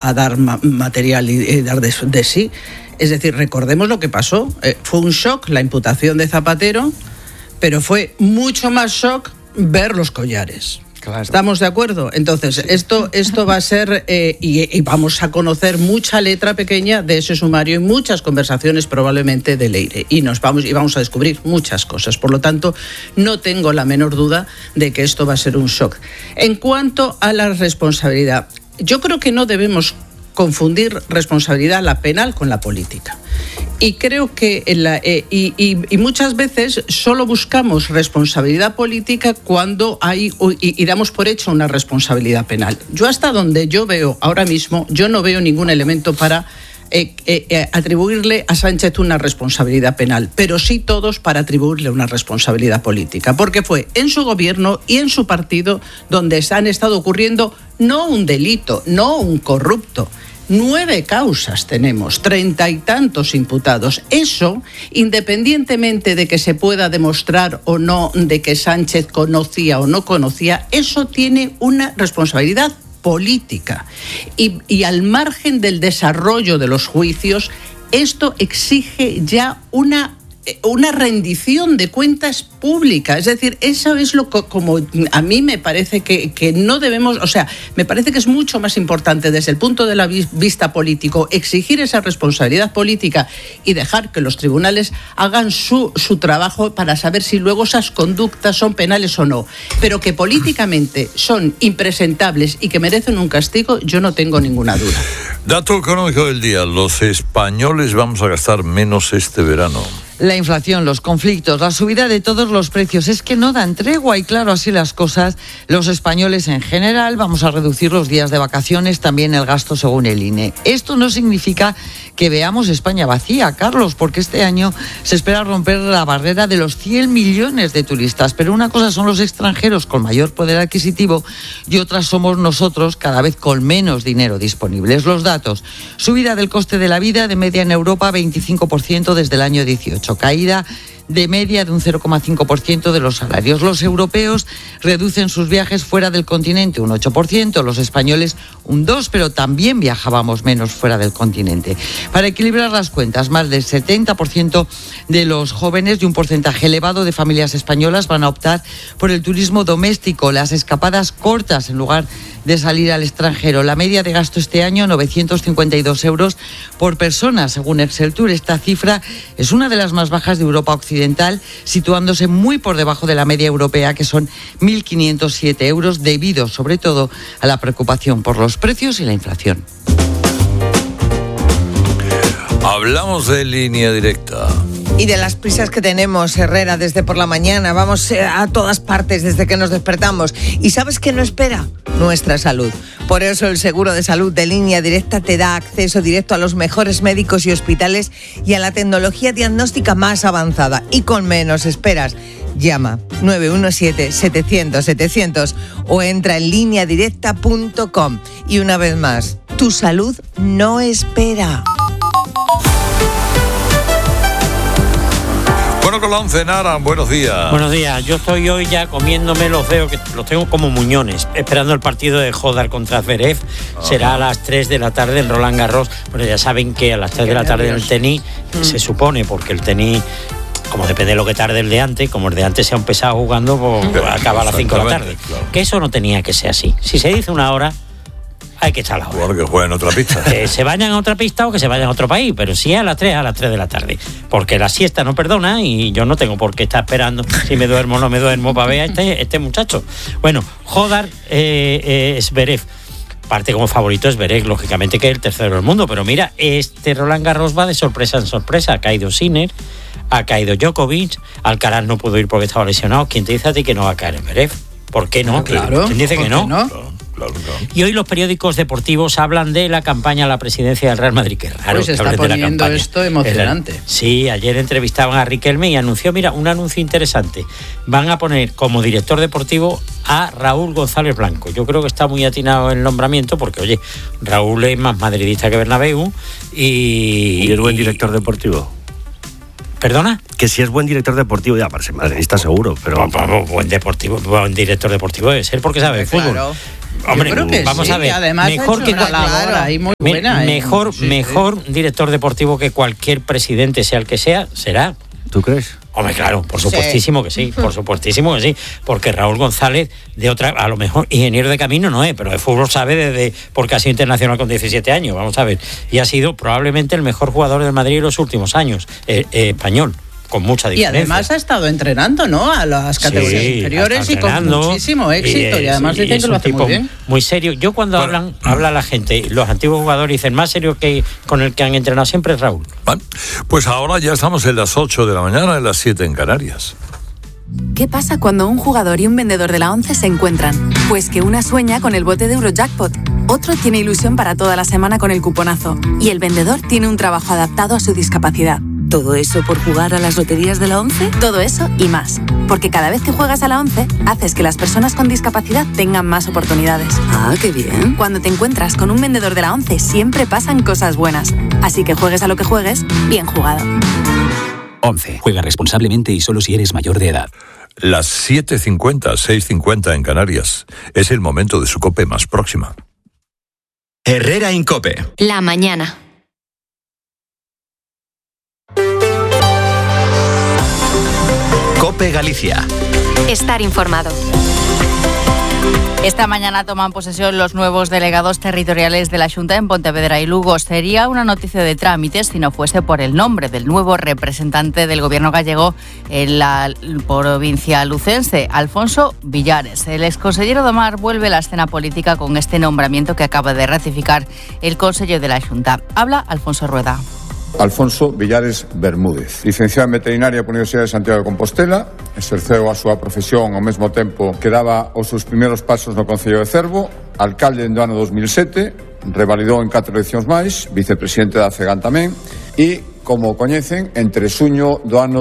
a dar material y dar de sí. Es decir, recordemos lo que pasó. Fue un shock la imputación de Zapatero, pero fue mucho más shock ver los collares. Claro. ¿Estamos de acuerdo? Entonces, esto va a ser, y vamos a conocer mucha letra pequeña de ese sumario y muchas conversaciones probablemente de Leire. Y vamos a descubrir muchas cosas. Por lo tanto, no tengo la menor duda de que esto va a ser un shock. En cuanto a la responsabilidad, yo creo que no debemos confundir responsabilidad la penal con la política. Y creo que y muchas veces solo buscamos responsabilidad política cuando hay y damos por hecho una responsabilidad penal. Yo hasta donde yo veo ahora mismo, yo no veo ningún elemento para atribuirle a Sánchez una responsabilidad penal, pero sí todos para atribuirle una responsabilidad política, porque fue en su gobierno y en su partido donde han estado ocurriendo no un delito, no un corrupto. 9 causas tenemos, 30 y tantos imputados. Eso, independientemente de que se pueda demostrar o no de que Sánchez conocía o no conocía, eso tiene una responsabilidad política. Y al margen del desarrollo de los juicios, esto exige ya una rendición de cuentas públicas. Es decir, eso es como a mí me parece que no debemos, o sea, me parece que es mucho más importante desde el punto de la vista político exigir esa responsabilidad política y dejar que los tribunales hagan su trabajo para saber si luego esas conductas son penales o no. Pero que políticamente son impresentables y que merecen un castigo, yo no tengo ninguna duda. Dato económico del día: los españoles vamos a gastar menos este verano. La inflación, los conflictos, la subida de todos los precios, es que no dan tregua y claro, así las cosas, los españoles en general vamos a reducir los días de vacaciones, también el gasto según el INE. Esto no significa que veamos España vacía, Carlos, porque este año se espera romper la barrera de los 100 millones de turistas, pero una cosa son los extranjeros con mayor poder adquisitivo y otra somos nosotros cada vez con menos dinero disponible. Los datos: subida del coste de la vida de media en Europa 25% desde el año 18. Caída de media de un 0,5% de los salarios. Los europeos reducen sus viajes fuera del continente un 8%, los españoles un 2%, pero también viajábamos menos fuera del continente. Para equilibrar las cuentas, más del 70% de los jóvenes y un porcentaje elevado de familias españolas van a optar por el turismo doméstico, las escapadas cortas en lugar de salir al extranjero. La media de gasto este año, 952 euros por persona, según Exceltur. Esta cifra es una de las más bajas de Europa Occidental, situándose muy por debajo de la media europea, que son 1.507 euros, debido sobre todo a la preocupación por los precios y la inflación. Hablamos de Línea Directa. Y de las prisas que tenemos, Herrera, desde por la mañana. Vamos a todas partes desde que nos despertamos. ¿Y sabes qué no espera? Nuestra salud. Por eso el seguro de salud de Línea Directa te da acceso directo a los mejores médicos y hospitales y a la tecnología diagnóstica más avanzada. Y con menos esperas. Llama 917-700-700 o entra en lineadirecta.com. Y una vez más, tu salud no espera. Bueno, con la 11, Nara, buenos días. Buenos días, yo estoy hoy ya comiéndome los dedos, que los tengo como muñones, esperando el partido de Hodar contra Zverev. Será a las 3 de la tarde en Roland Garros. Bueno, ya saben que a las 3 de la tarde en el tenis, se supone, porque el tenis, como depende de lo que tarde el de antes, como el de antes se ha empezado jugando, pues acaba a las 5 de la tarde. Claro. Que eso no tenía que ser así. Si se dice una hora, hay que echar la hora. Bueno, que jueguen otra pista. Que se vayan a otra pista o que se vayan a otro país, pero si es a las 3 de la tarde. Porque la siesta no perdona y yo no tengo por qué estar esperando si me duermo o no me duermo para ver a este muchacho. Bueno, Hodar, Zverev. Parte como favorito es Zverev, lógicamente, que es el tercero del mundo. Pero mira, este Roland Garros va de sorpresa en sorpresa. Ha caído Sinner, ha caído Djokovic, Alcaraz no pudo ir porque estaba lesionado. ¿Quién te dice a ti que no va a caer Zverev? ¿Por qué no? Claro. ¿Quién dice que no? Claro. Y hoy los periódicos deportivos hablan de la campaña a la presidencia del Real Madrid. Qué raro pues que está hablen de la poniendo campaña. Esto emocionante. Sí, ayer entrevistaban a Riquelme y anunció, mira, un anuncio interesante. Van a poner como director deportivo a Raúl González Blanco. Yo creo que está muy atinado el nombramiento porque, oye, Raúl es más madridista que Bernabéu y es buen director deportivo. ¿Perdona? Que si es buen director deportivo, ya parece madridista seguro, pero... Buen director deportivo debe ser porque sabe de fútbol. Hombre, yo creo que vamos sí, a ver, además mejor ha que hecho una labor ahí muy buena. Mejor director deportivo que cualquier presidente, sea el que sea, será. ¿Tú crees? Hombre, claro, por supuestísimo que sí, porque Raúl González, a lo mejor ingeniero de camino no es, pero de fútbol sabe porque ha sido internacional con 17 años, vamos a ver, y ha sido probablemente el mejor jugador del Madrid en los últimos años, español. Con mucha diferencia. Y además ha estado entrenando, ¿no? A las categorías inferiores y con muchísimo éxito. Y además dicen que lo hace muy bien. Muy serio. Yo cuando habla la gente, los antiguos jugadores dicen más serio que con el que han entrenado siempre es Raúl. Bueno, pues ahora ya estamos en las 8 de la mañana, en las 7 en Canarias. ¿Qué pasa cuando un jugador y un vendedor de la ONCE se encuentran? Pues que una sueña con el bote de Eurojackpot, otro tiene ilusión para toda la semana con el cuponazo y el vendedor tiene un trabajo adaptado a su discapacidad. ¿Todo eso por jugar a las loterías de la ONCE? Todo eso y más. Porque cada vez que juegas a la ONCE, haces que las personas con discapacidad tengan más oportunidades. ¡Ah, qué bien! Cuando te encuentras con un vendedor de la ONCE, siempre pasan cosas buenas. Así que juegues a lo que juegues, bien jugado. ONCE. Juega responsablemente y solo si eres mayor de edad. Las 7:50, 6:50 en Canarias. Es el momento de su COPE más próxima. Herrera Incope. La mañana. COPE Galicia. Estar informado. Esta mañana toman posesión los nuevos delegados territoriales de la Xunta en Pontevedra y Lugo. Sería una noticia de trámites si no fuese por el nombre del nuevo representante del gobierno gallego en la provincia lucense, Alfonso Villares. El exconsellero do Mar vuelve a la escena política con este nombramiento que acaba de ratificar el Consello de la Xunta. Habla Alfonso Rueda. Alfonso Villares Bermúdez, licenciado en Veterinaria pola Universidade de Santiago de Compostela, exerceu a súa profesión ao mesmo tempo que daba os seus primeiros pasos no Concello de Cervo, alcalde no ano 2007, revalidou en 4 eleccións máis, vicepresidente da CEGAN tamén, e, como coñecen, entre suño do ano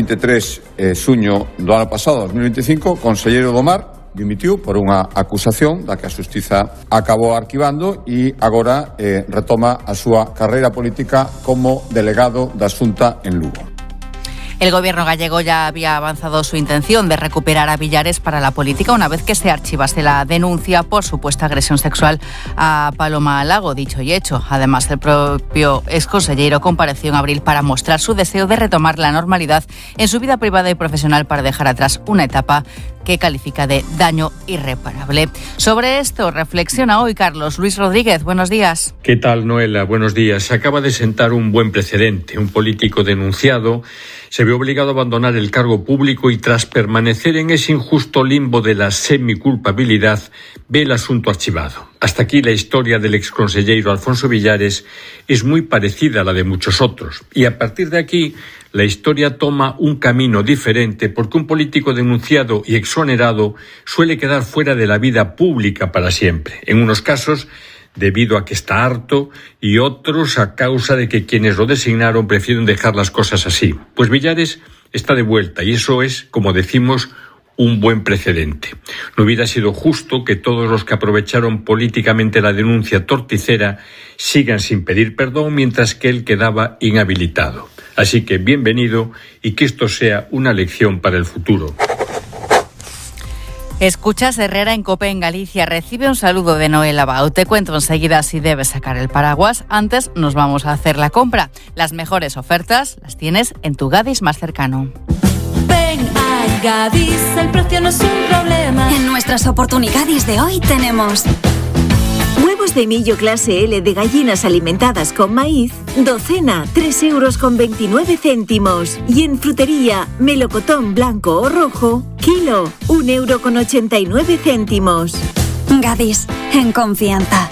2023 e suño do ano pasado, 2025, conselleiro do Mar, dimitiu por unha acusación da que a Xustiza acabou arquivando e agora retoma a súa carreira política como delegado da Xunta en Lugo. El gobierno gallego ya había avanzado su intención de recuperar a Villares para la política una vez que se archivase la denuncia por supuesta agresión sexual a Paloma Lago, dicho y hecho. Además, el propio exconsellero compareció en abril para mostrar su deseo de retomar la normalidad en su vida privada y profesional para dejar atrás una etapa que califica de daño irreparable. Sobre esto reflexiona hoy Carlos Luis Rodríguez. Buenos días. ¿Qué tal, Noela? Buenos días. Se acaba de sentar un buen precedente. Un político denunciado se ve obligado a abandonar el cargo público y tras permanecer en ese injusto limbo de la semiculpabilidad, ve el asunto archivado. Hasta aquí la historia del exconsellero Alfonso Villares es muy parecida a la de muchos otros. Y a partir de aquí, la historia toma un camino diferente porque un político denunciado y exonerado suele quedar fuera de la vida pública para siempre. En unos casos, debido a que está harto, y otros a causa de que quienes lo designaron prefieren dejar las cosas así. Pues Villares está de vuelta y eso es, como decimos, un buen precedente. No hubiera sido justo que todos los que aprovecharon políticamente la denuncia torticera sigan sin pedir perdón mientras que él quedaba inhabilitado. Así que bienvenido y que esto sea una lección para el futuro. Escuchas Herrera en COPE en Galicia. Recibe un saludo de Noel Abau. Te cuento enseguida si debes sacar el paraguas. Antes nos vamos a hacer la compra. Las mejores ofertas las tienes en tu Gadis más cercano. Ven a Gadis, el precio no es un problema. En nuestras oportunidades de hoy tenemos huevos de millo clase L de gallinas alimentadas con maíz, docena, 3,29 €. Y en frutería, melocotón blanco o rojo, kilo, 1,89 €. Gadis, en confianza.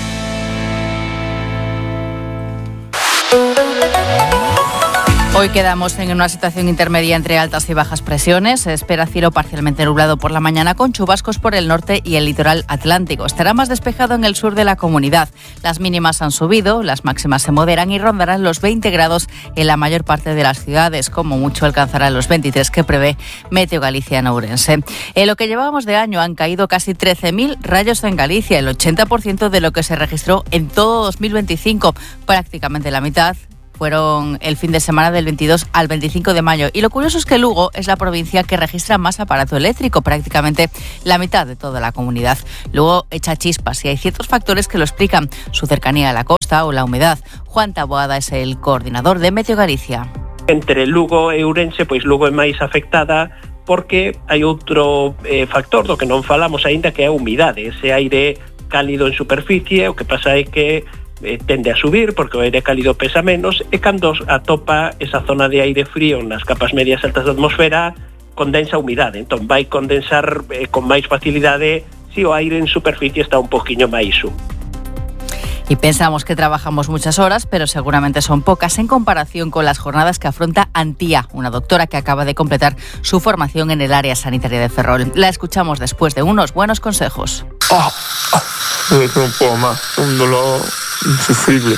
Hoy quedamos en una situación intermedia entre altas y bajas presiones. Se espera cielo parcialmente nublado por la mañana con chubascos por el norte y el litoral atlántico. Estará más despejado en el sur de la comunidad. Las mínimas han subido, las máximas se moderan y rondarán los 20 grados en la mayor parte de las ciudades. Como mucho alcanzarán los 23 que prevé Meteo Galicia en Ourense. En lo que llevábamos de año han caído casi 13.000 rayos en Galicia, el 80% de lo que se registró en todo 2025. Prácticamente la mitad fueron el fin de semana del 22 al 25 de mayo. Y lo curioso es que Lugo es la provincia que registra más aparato eléctrico, prácticamente la mitad de toda la comunidad. Lugo echa chispas y hay ciertos factores que lo explican, su cercanía a la costa o la humedad. Juan Taboada es el coordinador de Meteo Galicia. Entre Lugo e Ourense, pois Lugo é máis afectada porque hai outro factor do que non falamos aínda, que é a humidade. Ese aire cálido en superficie, o que pasa é que tende a subir porque o aire cálido pesa menos, e cando atopa esa zona de aire frío nas capas medias altas da atmosfera, condensa a humidade. Entón vai condensar con máis facilidade se o aire en superficie está un poquinho máis húmedo. Y pensamos que trabajamos muchas horas, pero seguramente son pocas en comparación con las jornadas que afronta Antía, una doctora que acaba de completar su formación en el área sanitaria de Ferrol. La escuchamos después de unos buenos consejos. No puedo más, un dolor insufrible.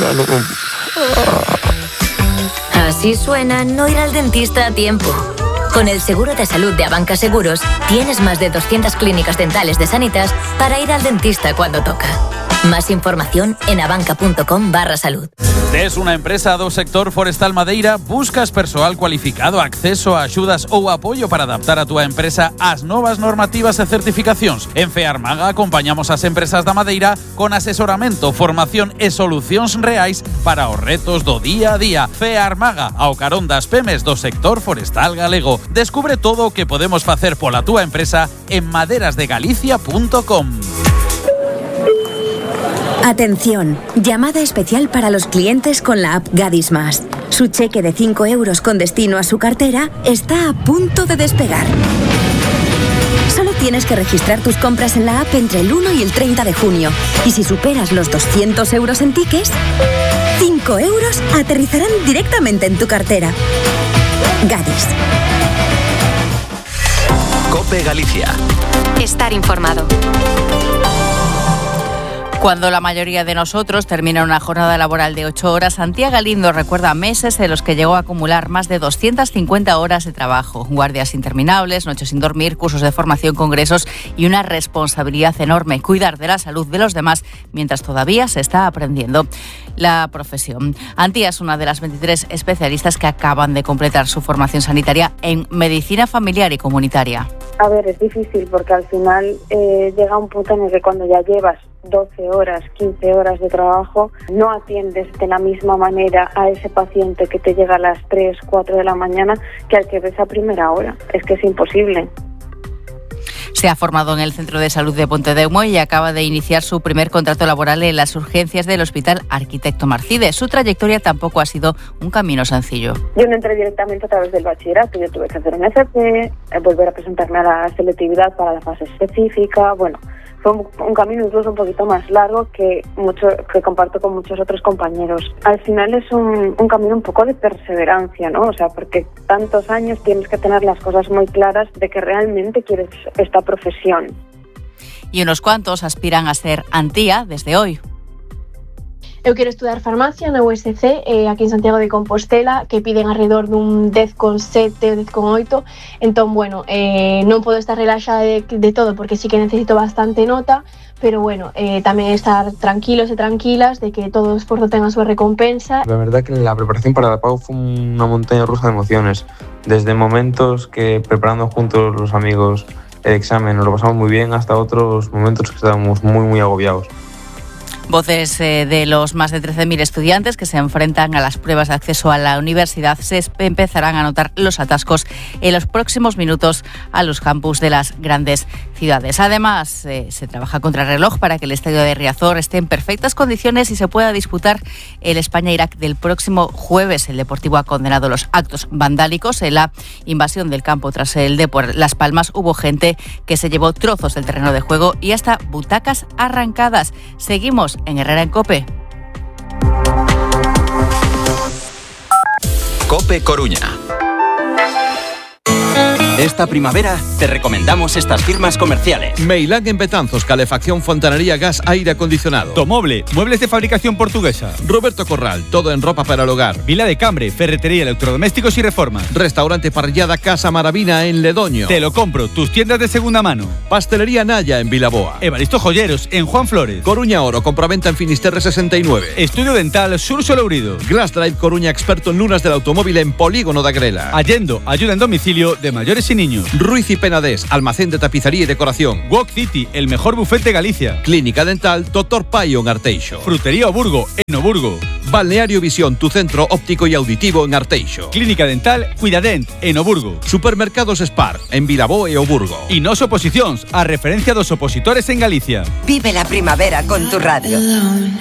Así suena no ir al dentista a tiempo. Con el seguro de salud de Abanca Seguros, tienes más de 200 clínicas dentales de Sanitas para ir al dentista cuando toca. Más información en abanca.com/salud. Tes una empresa do sector forestal Madeira, buscas persoal cualificado, acceso a axudas ou apoio para adaptar a túa empresa ás novas normativas e certificacións. En Fearmaga acompañamos as empresas da Madeira con asesoramento, formación e solucións reais para os retos do día a día. Fearmaga, ao carón das pemes do sector forestal galego. Descubre todo o que podemos facer pola túa empresa en maderasdegalicia.com. Atención, llamada especial para los clientes con la app Gadis Más. Su cheque de 5 euros con destino a su cartera está a punto de despegar. Solo tienes que registrar tus compras en la app entre el 1 y el 30 de junio. Y si superas los 200 euros en tickets, 5 euros aterrizarán directamente en tu cartera. Gadis. COPE Galicia. Estar informado. Cuando la mayoría de nosotros termina una jornada laboral de 8 horas, Antía Galindo recuerda meses en los que llegó a acumular más de 250 horas de trabajo, guardias interminables, noches sin dormir, cursos de formación, congresos y una responsabilidad enorme, cuidar de la salud de los demás mientras todavía se está aprendiendo la profesión. Antía es una de las 23 especialistas que acaban de completar su formación sanitaria en medicina familiar y comunitaria. A ver, es difícil porque al final llega un punto en el que cuando ya llevas 12 horas, 15 horas de trabajo, no atiendes de la misma manera a ese paciente que te llega a las 3, 4 de la mañana que al que ves a primera hora. Es que es imposible. Se ha formado en el Centro de Salud de Pontedeumo y acaba de iniciar su primer contrato laboral en las urgencias del Hospital Arquitecto Marcide. Su trayectoria tampoco ha sido un camino sencillo. Yo no entré directamente a través del bachillerato, yo tuve que hacer un FP, volver a presentarme a la selectividad para la fase específica. Bueno, fue un camino incluso un poquito más largo que comparto con muchos otros compañeros. Al final es un camino un poco de perseverancia, ¿no? O sea, porque tantos años tienes que tener las cosas muy claras de que realmente quieres esta profesión. Y unos cuantos aspiran a ser Antía desde hoy. Eu quero estudar farmacia na USC, aquí en Santiago de Compostela, que piden alrededor dun 10,7, 10,8. Entón, bueno, non podo estar relaxada de todo, porque sí que necesito bastante nota, pero bueno, tamén estar tranquilos e tranquilas de que todo esforzo tenga a súa recompensa. La verdad que la preparación para la PAU fue una montaña rusa de emociones. Desde momentos que preparando juntos los amigos el examen nos lo pasamos muy bien, hasta otros momentos que estábamos muy, muy agobiados. Voces de los más de 13.000 estudiantes que se enfrentan a las pruebas de acceso a la universidad. Se empezarán a notar los atascos en los próximos minutos a los campus de las grandes ciudades. Además, se trabaja contra reloj para que el estadio de Riazor esté en perfectas condiciones y se pueda disputar el España-Irak del próximo jueves. El Deportivo ha condenado los actos vandálicos en la invasión del campo tras el Depor Las Palmas. Hubo gente que se llevó trozos del terreno de juego y hasta butacas arrancadas. Seguimos en Herrera en COPE. COPE Coruña. Esta primavera te recomendamos estas firmas comerciales. Meilán en Betanzos, calefacción, fontanería, gas, aire acondicionado. Tomoble, muebles de fabricación portuguesa. Roberto Corral, todo en ropa para el hogar. Vila de Cambre, ferretería, electrodomésticos y reformas. Restaurante Parrillada Casa Maravina en Ledoño. Te lo compro, tus tiendas de segunda mano. Pastelería Naya en Vilaboa. Evaristo Joyeros en Juan Flores. Coruña Oro, compraventa en Finisterre 69. Estudio Dental Sur Solourido. Glass Drive Coruña, experto en lunas del automóvil en Polígono de Agrela. Allendo, ayuda en domicilio de mayores y niños. Ruiz y Penedés, almacén de tapicería y decoración. Walk City, el mejor buffet de Galicia. Clínica Dental Dr. Payo en Arteixo. Frutería Oburgo en Oburgo. Balneario Visión, tu centro óptico y auditivo en Arteixo. Clínica Dental Cuidadent en Oburgo. Supermercados Spar en Vilaboa e Oburgo. Y Nos Oposicións, a referencia dos opositores en Galicia. Vive la primavera con tu radio.